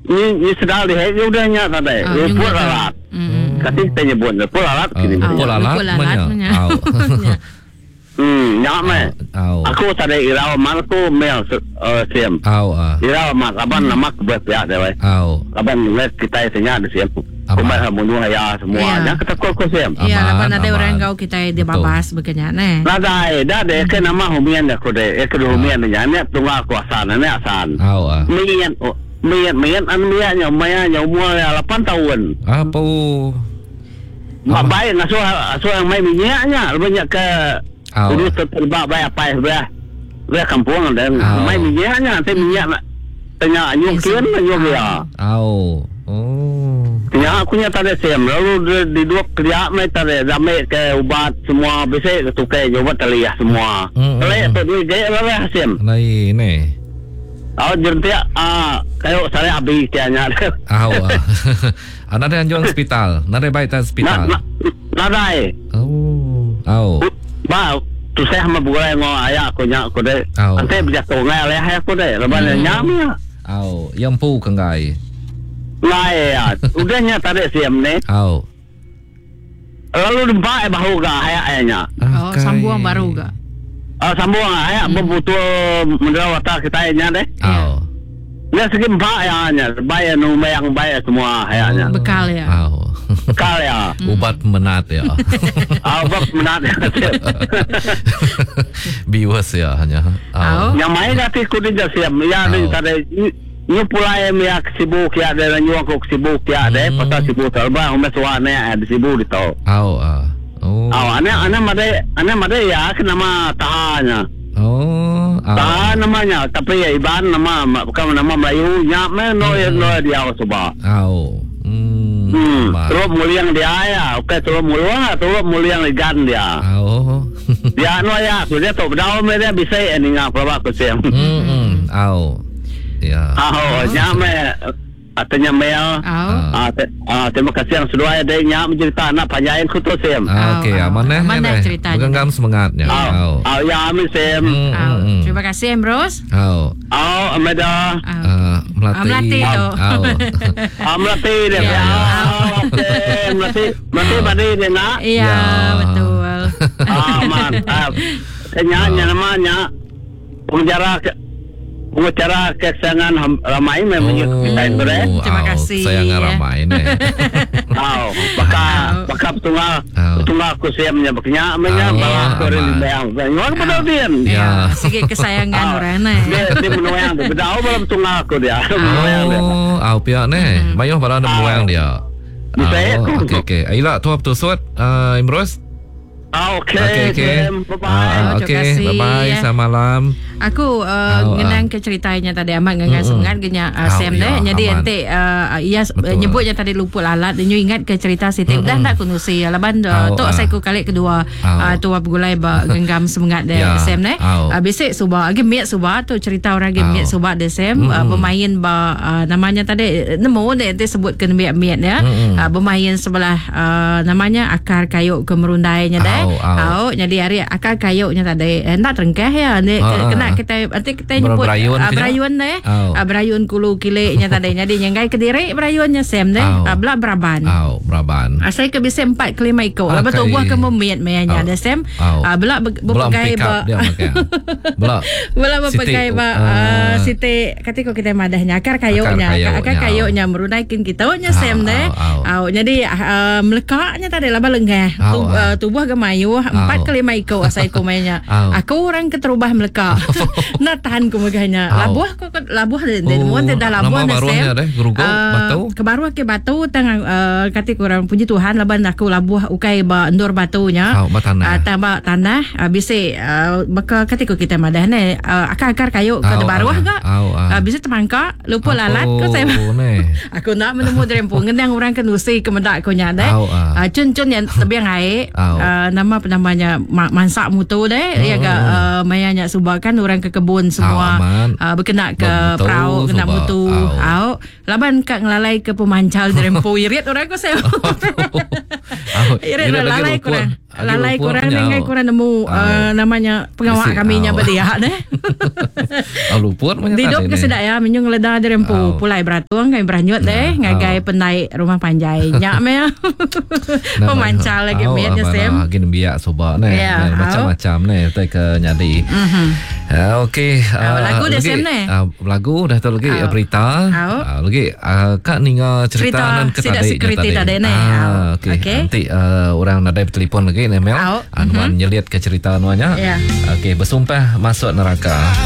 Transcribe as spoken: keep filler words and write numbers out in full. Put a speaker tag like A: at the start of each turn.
A: ni ni sedal di hai udahnya tadi. Pul lalat. Kasi kita nyebut pul lalat kini.
B: Pul lalat mana?
A: Hmm, nyak me. Aku tadi irau mal ku mel siam.
B: Au ah.
A: Irau mak aban nama kebuat ya dewe.
B: Au.
A: Aban let kita senya di siam. Kumai hamunua ya semuanya kita kok kok siam.
C: Iya, lapan ada orang kau kita dia babas begenya ne.
A: Nada eh dah de ke nama humian dah ko de ke humian nya ne tunga kuasaan ne asan.
B: Au ah.
A: Mian mian mian an mian nya maya nya umur lapan tahun.
B: Apa?
A: Mak baik ngasuh asuh yang mai minyaknya banyak ke Jadi terbak baik apa ya? Dia kampung dan mai minyaknya, tapi minyak tanya nyukin nyuk ya.
B: Au. Oh.
A: Ya aku nya tadi sem lalu di dua kerja mai tadi ramai ke ubat semua bisa tukar ubat taliah semua. Oleh tu dia gaya lah sem.
B: Lai ni.
A: Au jentia ah kayak saya habis tianya.
B: Au. Ana ada anjuran hospital, nada baik tak hospital.
A: Nada.
B: Oh. Au.
A: Ba tu saya sama bukan ngo ayah aku nyak aku deh. Nanti bijak tu ngai oleh ayah aku deh. Lepas nyamnya.
B: Au, yang pu kengai.
A: Ngai ya. Udahnya tadi siam ni.
B: Au.
A: Lalu dempak bahu ga ayah ayahnya.
C: Oh, sambung baru ga.
A: Ah, sambung ayah berbutuh menderawat kita ayahnya deh.
B: Au.
A: Dia segi empat ayahnya. Bayar number yang bayar semua ayahnya.
C: Bekal ya.
B: Au.
A: Bekal ya.
B: Ubat menat ya.
A: Ubat menat ya.
B: Biwas ya hanya.
A: Yang main nanti kudin jasiam. Ya ada tadi ni pulai ya sibuk ya ada nyuang kok sibuk ya ada pasal sibuk terba umat suane ada sibuk di tau.
B: Au ah. Oh.
A: Au ana ana made ana made ya nama tahanya.
B: Oh.
A: Tah namanya tapi ya iban nama bukan nama Melayu nya me no no dia coba.
B: Au.
A: Hmm, terus muliang dia ya, oke terus muliang, terus muliang ikan dia.
B: Oh,
A: dia no ya, dia tu berdaun dia bisa ini ngap apa aku sih.
B: Hmm, au, ya.
A: Oh, nyame, artinya mel. Ah, ah, terima kasih yang sudah ada nyam cerita anak panjain ku tu sih.
B: Oke, amanah,
C: amanah ceritanya.
B: Menggenggam semangatnya.
A: Au, au ya amin sih.
C: Terima kasih Ambrose.
B: Au,
A: au, ameda.
B: Melati.
C: Melati tu.
A: Ah, melati dia. Oke, melati, melati badi dia nak.
C: Iya, betul.
A: Ah, mantap. Kenyanya namanya penjara penjara kesayangan ramai memang kita itu deh.
C: Terima kasih.
B: Kesayangan ramai ni.
A: Oh, baka baka tunggal tunggal aku siamnya baknya amnya balas dari bayang. Bayang pada dia.
C: Ya, sikit kesayangan orang ni.
A: Dia dia menuang tu. Bedau balam tunggal aku dia.
B: Oh, au pihak ni. Mayuh balam menuang dia. Okey okey. Ayolah tuap tu suat Imros.
A: Okey.
B: Okey.
A: Bye-bye.
B: Okey, bye-bye. Selamat malam.
C: Aku uh, oh, ngenang uh. ke ceritanya tadi amat ngenang mm-hmm. semangat genya uh, Sam deh. Ya, jadi ente uh, ia uh, nyebutnya tadi luput lalat dan you ingat ke cerita Siti mm-hmm. udah nak kunusi laban uh, tok uh. saya ku kali kedua uh, tu gulai ba genggam semangat deh yeah. Sam deh. Uh, besok subah agi miat subah tu cerita orang agi miat subah deh Sam mm-hmm. uh, bermain ba uh, namanya tadi nemu deh ente sebut ke miat-miat ya. Mm-hmm. Uh, bermain sebelah uh, namanya akar kayu kemerundainya deh. Au jadi hari akar kayunya tadi hendak terengkeh ya ni uh, kena kita nanti kita nyebut
B: berayun
C: uh, berayun deh oh. uh, berayun kulu kileknya tadi jadi nyenggai kediri berayunnya Sam deh oh. uh, belah Braban
B: oh, Braban
C: uh, saya ke bisa empat ke lima ikut lepas tu buah ke memiat mayanya deh Sam uh, belah berpakai ba belah belah berpakai ba siti ketika kita madahnya akar kayunya akar kayunya merunaikan kita nya Sam deh au jadi melekaknya tadi lah balengah tubuh gemayu empat ke lima ikut saya ku mainnya aku orang keterubah melekak nak tahan ku megahnya labuh kok labuh dan mun dah labuh na Sam batu kebaru ke batu tang kati kurang puji Tuhan laban aku labuh ukai ba endor batunya tambah tanah bisa maka ketika kita madah ni akar-akar kayu ke baruah gak bisa temangka lupa lalat ko saya aku nak menemu drempung ngendang orang kenusi kemedak ko nya deh cun-cun yang tebiang air nama namanya mansak mutu deh ya ga mayanya subakan orang ke kebun semua uh, berkena ke perahu kena mutu au laban kak ngelalai ke pemancal drempo irit orang ko saya irit lalai kurang lalai kurang dengan kurang nemu uh, namanya pengawak kami nya berdia deh.
B: Au luput menyata.
C: Hidup ke sedak ya menyung ledah derempu pulai beratung kami beranyut deh ngagai penai rumah panjai nya me. Pemancal lagi miatnya sem.
B: Gin biak soba ne macam-macam ne tai ke nyadi. Okey
C: lagu dah sem ne.
B: Lagu dah tu lagi berita. Lagi kak ninga cerita nan ketadai tadi. Okey nanti orang nadai telefon lagi nih Mel. Anuan nyeliat ke cerita anuannya. Okey bersumpah masuk neraka.